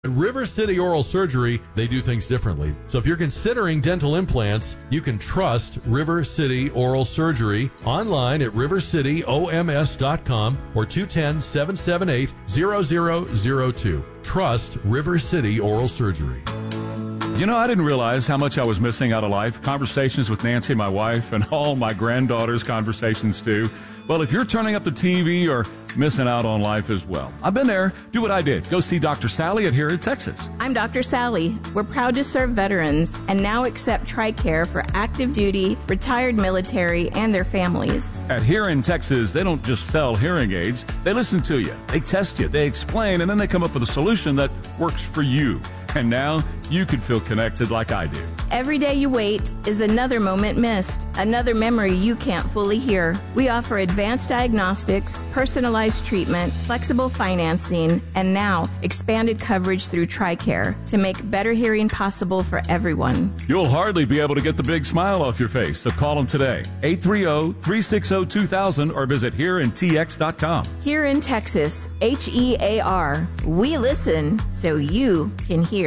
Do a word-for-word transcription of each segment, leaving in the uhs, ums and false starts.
At River City Oral Surgery, they do things differently. So if you're considering dental implants, you can trust River City Oral Surgery online at river city o m s dot com or two one zero, seven seven eight, zero zero zero two. Trust River City Oral Surgery. You know, I didn't realize how much I was missing out of life. Conversations with Nancy, my wife, and all my granddaughters' conversations too. Well, if you're turning up the T V or missing out on life as well, I've been there. Do what I did. Go see Doctor Sally at Here in Texas. I'm Doctor Sally. We're proud to serve veterans and now accept TRICARE for active duty, retired military, and their families. At Here in Texas, they don't just sell hearing aids. They listen to you. They test you. They explain, and then they come up with a solution that works for you. And now you can feel connected like I do. Every day you wait is another moment missed, another memory you can't fully hear. We offer advanced diagnostics, personalized treatment, flexible financing, and now expanded coverage through TRICARE to make better hearing possible for everyone. You'll hardly be able to get the big smile off your face, so call them today. eight three zero, three six zero, two thousand or visit here in t x dot com. Here in Texas, H E A R. We listen so you can hear.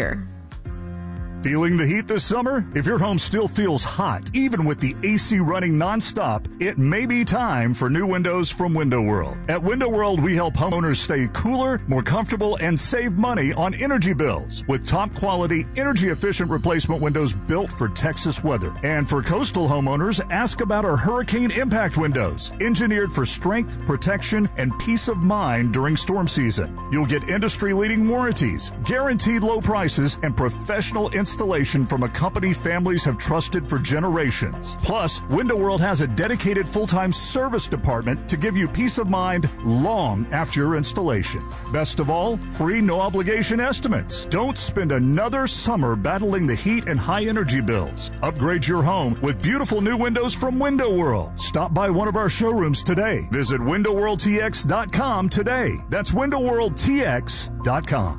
Feeling the heat this summer? If your home still feels hot, even with the A C running nonstop, it may be time for new windows from Window World. At Window World, we help homeowners stay cooler, more comfortable, and save money on energy bills with top-quality, energy-efficient replacement windows built for Texas weather. And for coastal homeowners, ask about our hurricane impact windows, engineered for strength, protection, and peace of mind during storm season. You'll get industry-leading warranties, guaranteed low prices, and professional installation installation from a company families have trusted for generations. Plus, Window World has a dedicated full-time service department to give you peace of mind long after your installation. Best of all, free no-obligation estimates. Don't spend another summer battling the heat and high energy bills. Upgrade your home with beautiful new windows from Window World. Stop by one of our showrooms today. Visit window world t x dot com today. That's window world t x dot com.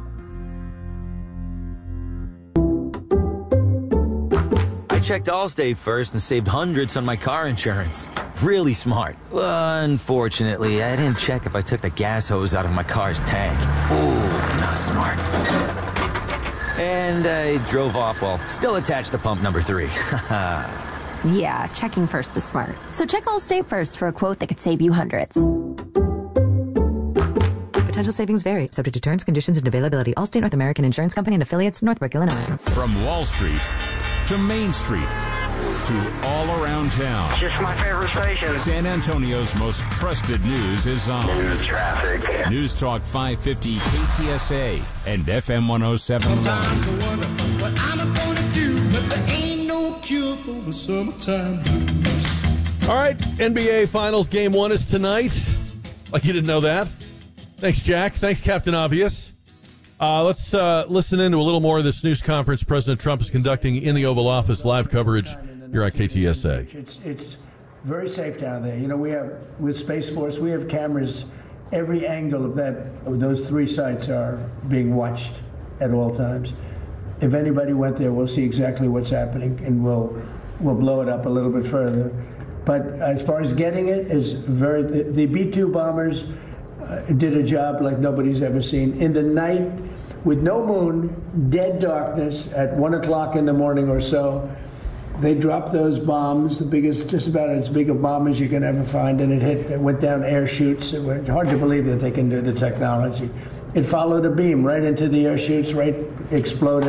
Checked Allstate first and saved hundreds on my car insurance. Really smart. Unfortunately, I didn't check if I took the gas hose out of my car's tank. Ooh, not smart. And I drove off while still attached to pump number three. Yeah, checking first is smart. So check Allstate first for a quote that could save you hundreds. Potential savings vary, subject to terms, conditions, and availability. Allstate North American Insurance Company and affiliates, Northbrook, Illinois. From Wall Street to Main Street to all around town. Just my favorite station. San Antonio's most trusted news is on. News traffic. News Talk five fifty K T S A and F M one oh seven point one. Sometimes I wonder what I'm gonna do, but there ain't no cure for the summertime blues. All right, N B A Finals Game one is tonight. Like you didn't know that. Thanks, Jack. Thanks, Captain Obvious. Uh, let's uh, listen into a little more of this news conference President Trump is conducting in the Oval Office. Live coverage here at K T S A. It's, it's very safe down there. You know, we have, with Space Force, we have cameras. Every angle of that, of those three sites are being watched at all times. If anybody went there, we'll see exactly what's happening, and we'll, we'll blow it up a little bit further. But as far as getting it, is very, the, the B two bombers Uh, did a job like nobody's ever seen. In the night, with no moon, dead darkness, at one o'clock in the morning or so, they dropped those bombs, the biggest, just about as big a bomb as you can ever find, and it hit, it went down air chutes. It was hard to believe that they can do the technology. It followed a beam right into the air chutes, right, exploded.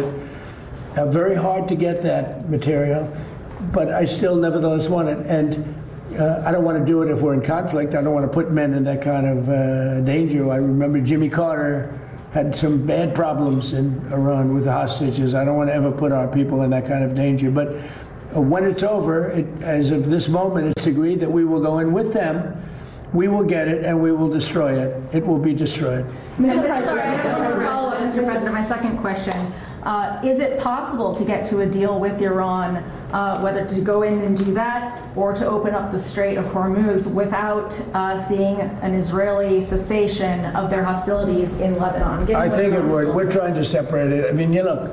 Uh, very hard to get that material, but I still nevertheless want it. And Uh, I don't want to do it if we're in conflict. I don't want to put men in that kind of uh, danger. I remember Jimmy Carter had some bad problems in Iran with the hostages. I don't want to ever put our people in that kind of danger. But uh, when it's over, it, as of this moment, it's agreed that we will go in with them. We will get it, and we will destroy it. It will be destroyed. Mister President, Mister President, my second question. Uh, is it possible to get to a deal with Iran, uh, whether to go in and do that or to open up the Strait of Hormuz without uh, seeing an Israeli cessation of their hostilities in Lebanon? I think it would. We're trying to separate it. I mean, you know,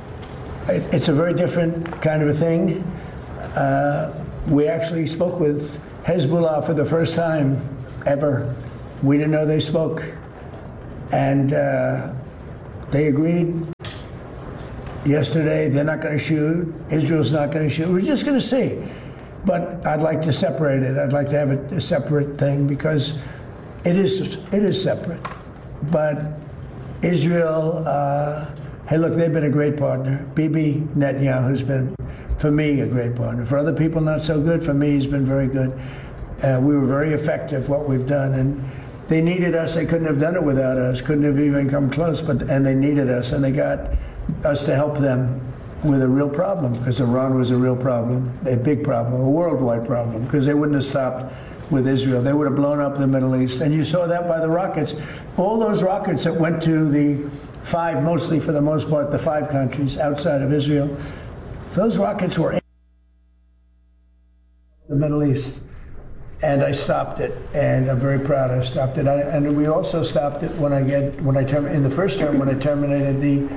it, it's a very different kind of a thing. Uh, we actually spoke with Hezbollah for the first time ever. We didn't know they spoke. And uh, they agreed yesterday they're not going to shoot. Israel's not going to shoot. We're just going to see. But I'd like to separate it. I'd like to have it a separate thing because it is it is separate. But Israel, uh, hey, look, they've been a great partner. Bibi Netanyahu's been, for me, a great partner. For other people, not so good. For me, he's been very good. Uh, we were very effective, what we've done. And they needed us. They couldn't have done it without us. Couldn't have even come close. But and they needed us. And they got us to help them with a real problem, because Iran was a real problem, a big problem, a worldwide problem, because they wouldn't have stopped with Israel. They would have blown up the Middle East. And you saw that by the rockets. All those rockets that went to the five, mostly for the most part, the five countries outside of Israel, those rockets were in the Middle East. And I stopped it, and I'm very proud I stopped it. I, and we also stopped it when I get when I term in the first term when I terminated the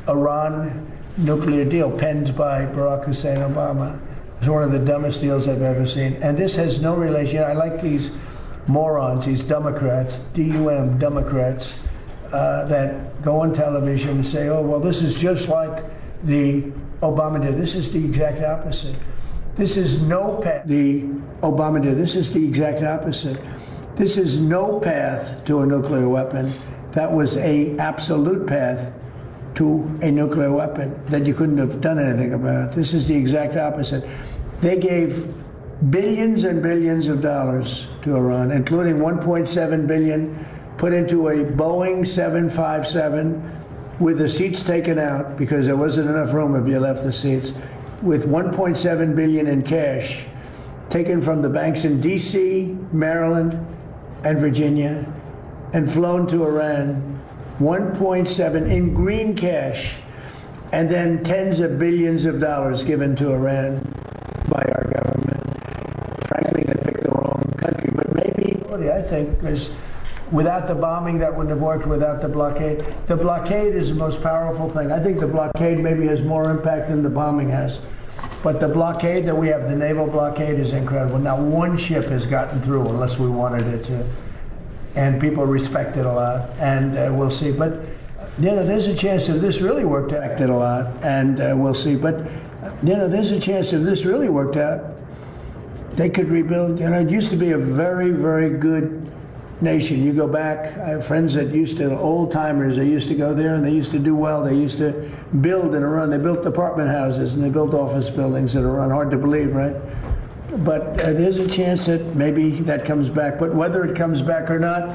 Iran nuclear deal penned by Barack Hussein Obama. It's one of the dumbest deals I've ever seen. And this has no relation. I like these morons, these Democrats, D U M Democrats, uh, that go on television and say, oh, well, this is just like the Obama did. This is the exact opposite. This is no path. The Obama did. This is the exact opposite. This is no path to a nuclear weapon. That was a absolute path to a nuclear weapon that you couldn't have done anything about. This is the exact opposite. They gave billions and billions of dollars to Iran, including one point seven billion dollars put into a Boeing seven fifty-seven with the seats taken out because there wasn't enough room if you left the seats, with one point seven billion dollars in cash taken from the banks in D C, Maryland, and Virginia, and flown to Iran. one point seven in green cash, and then tens of billions of dollars given to Iran by our government. Frankly, they picked the wrong country, but maybe, I think, because without the bombing, that wouldn't have worked, without the blockade. The blockade is the most powerful thing. I think the blockade maybe has more impact than the bombing has. But the blockade that we have, the naval blockade, is incredible. Now, one ship has gotten through, unless we wanted it to. And people respect it a lot, and uh, we'll see. But, you know, there's a chance if this really worked out, it a lot, and uh, we'll see. But, you know, there's a chance if this really worked out, they could rebuild. You know, it used to be a very, very good nation. You go back, I have friends that used to, old timers, they used to go there and they used to do well. They used to build in Iran. They built apartment houses and they built office buildings in Iran. Hard to believe, right? But uh, there's a chance that maybe that comes back. But whether it comes back or not,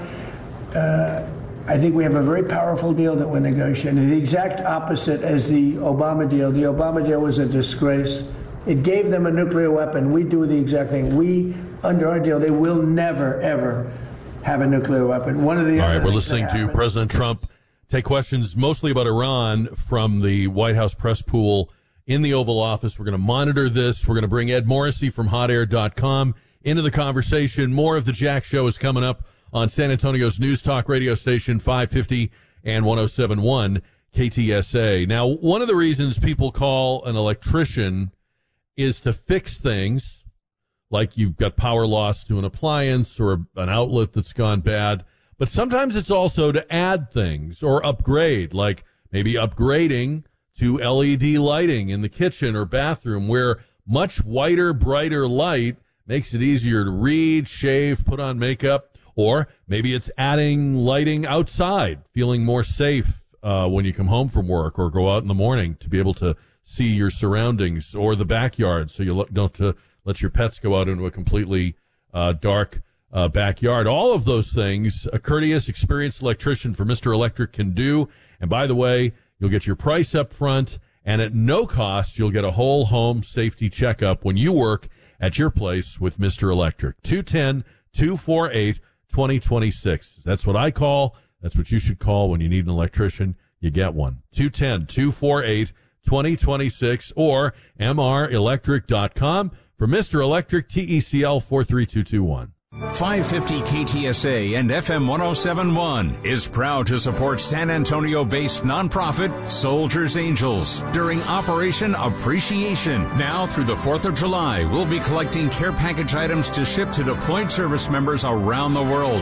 uh, I think we have a very powerful deal that we're negotiating. The exact opposite as the Obama deal. The Obama deal was a disgrace. It gave them a nuclear weapon. We do the exact thing. We, under our deal, they will never, ever have a nuclear weapon. One of the All other right, we're listening to President Trump take questions mostly about Iran from the White House press pool in the Oval Office. We're going to monitor this. We're going to bring Ed Morrissey from hot air dot com into the conversation. More of the Jack Show is coming up on San Antonio's News Talk radio station, five fifty and one oh seven point one K T S A. Now, one of the reasons people call an electrician is to fix things, like you've got power loss to an appliance or an outlet that's gone bad. But sometimes it's also to add things or upgrade, like maybe upgrading to L E D lighting in the kitchen or bathroom, where much whiter, brighter light makes it easier to read, shave, put on makeup. Or maybe it's adding lighting outside, feeling more safe uh, when you come home from work or go out in the morning to be able to see your surroundings, or the backyard so you don't uh, let your pets go out into a completely uh, dark uh, backyard. All of those things a courteous, experienced electrician from Mister Electric can do. And by the way, you'll get your price up front, and at no cost, you'll get a whole home safety checkup when you work at your place with Mister Electric. two one zero, two four eight, two zero two six. That's what I call. That's what you should call when you need an electrician. You get one. two one zero, two four eight, two zero two six or M R electric dot com. For Mister Electric, T E C L four three two two one. five fifty K T S A and F M one oh seven point one is proud to support San Antonio-based nonprofit Soldiers Angels during Operation Appreciation. Now through the fourth of July, we'll be collecting care package items to ship to deployed service members around the world.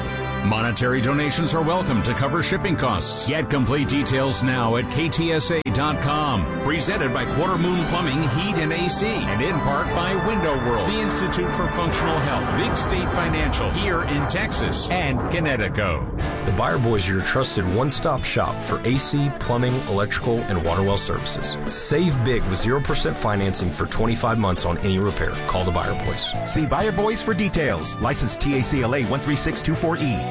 Monetary donations are welcome to cover shipping costs. Get complete details now at K T S A dot com. Presented by Quarter Moon Plumbing, Heat, and A C. And in part by Window World, the Institute for Functional Health, Big State Financial, here in Texas, and Connecticut. The Buyer Boys are your trusted one-stop shop for A C, plumbing, electrical, and water well services. Save big with zero percent financing for twenty-five months on any repair. Call the Buyer Boys. See Buyer Boys for details. License T A C L A one three six two four E.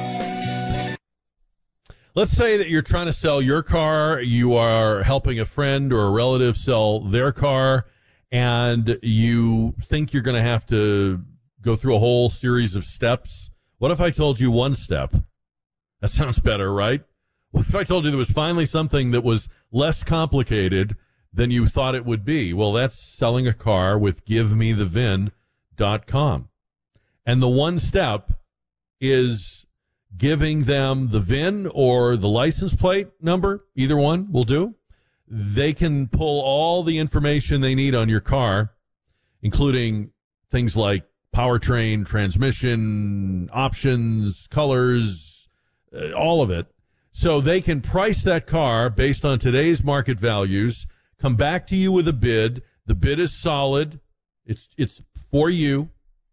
Let's say that you're trying to sell your car, you are helping a friend or a relative sell their car, and you think you're going to have to go through a whole series of steps. What if I told you one step? That sounds better, right? What if I told you there was finally something that was less complicated than you thought it would be? Well, that's selling a car with give me the V I N dot com. And the one step is giving them the V I N or the license plate number. Either one will do. They can pull all the information they need on your car, including things like powertrain, transmission, options, colors, uh, all of it. So they can price that car based on today's market values, come back to you with a bid. The bid is solid. It's, it's for you.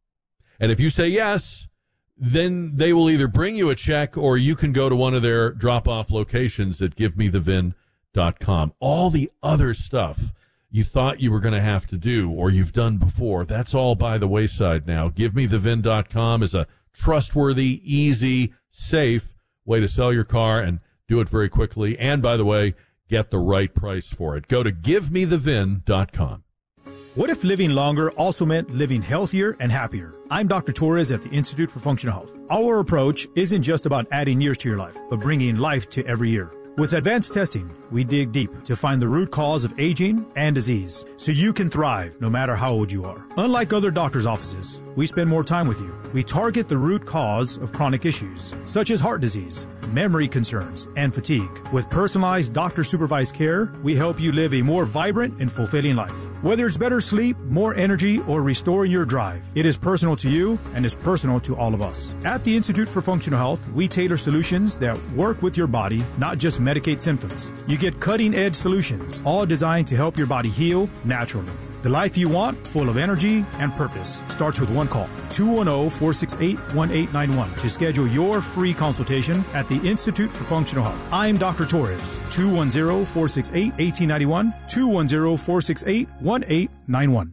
And if you say yes, then they will either bring you a check or you can go to one of their drop-off locations at give me the V I N dot com. All the other stuff you thought you were going to have to do or you've done before, that's all by the wayside now. give me the V I N dot com is a trustworthy, easy, safe way to sell your car and do it very quickly. And, by the way, get the right price for it. Go to give me the V I N dot com. What if living longer also meant living healthier and happier? I'm Doctor Torres at the Institute for Functional Health. Our approach isn't just about adding years to your life, but bringing life to every year. With advanced testing, we dig deep to find the root cause of aging and disease, so you can thrive no matter how old you are. Unlike other doctors' offices, we spend more time with you. We target the root cause of chronic issues, such as heart disease, memory concerns, and fatigue. With personalized doctor-supervised care, we help you live a more vibrant and fulfilling life. Whether it's better sleep, more energy, or restoring your drive, it is personal to you and is personal to all of us. At the Institute for Functional Health, we tailor solutions that work with your body, not just medicate symptoms. You get cutting-edge solutions, all designed to help your body heal naturally. The life you want, full of energy and purpose, starts with one call. two one zero, four six eight, one eight nine one to schedule your free consultation at the Institute for Functional Health. I'm Doctor Torres. two one zero, four six eight, one eight nine one. two one zero, four six eight, one eight nine one.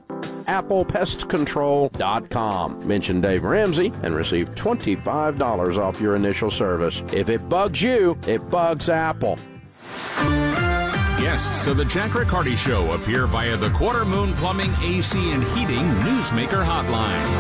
Apple Pest Control dot com. Mention Dave Ramsey and receive twenty-five dollars off your initial service. If it bugs you, it bugs Apple. Guests of the Jack Riccardi Show appear via the Quarter Moon Plumbing, A C, and Heating Newsmaker Hotline.